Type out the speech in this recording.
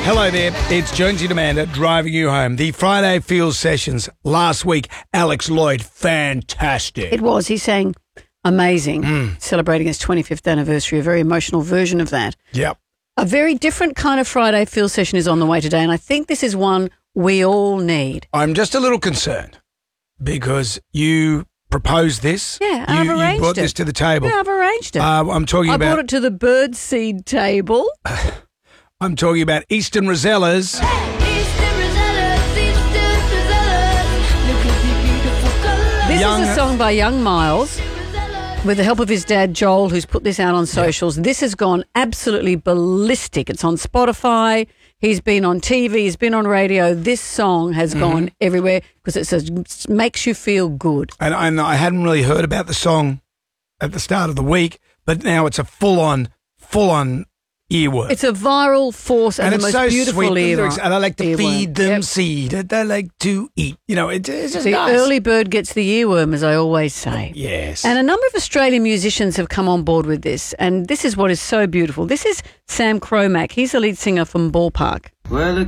Hello there, it's Jonesy and Amanda driving you home. The Friday Field Sessions last week, Alex Lloyd, fantastic. It was. He sang amazing, celebrating his 25th anniversary, a very emotional version of that. Yep. A very different kind of Friday Field Session is on the way today, and I think this is one we all need. I'm just a little concerned because you proposed this. Yeah, and I've arranged you brought it. this to the table. Yeah, I've arranged it. I'm talking I about. brought it to the birdseed table. I'm talking about Eastern Rosellas. This is a song by Young Miles with the help of his dad, Joel, who's put this out on socials. This has gone absolutely ballistic. It's on Spotify. He's been on TV. He's been on radio. This song has gone everywhere because it makes you feel good. And I hadn't really heard about the song at the start of the week, but now it's a full-on earworm. It's a viral force and the it's most so beautiful sweet. The earworm. lyrics, and I like to feed them Yep. seed. And I like to eat. You know, it's just The nice. early bird gets the earworm, as I always say. Yes. And a number of Australian musicians have come on board with this, and this is what is so beautiful. This is Sam Cromack. He's the lead singer from Ballpark. Well,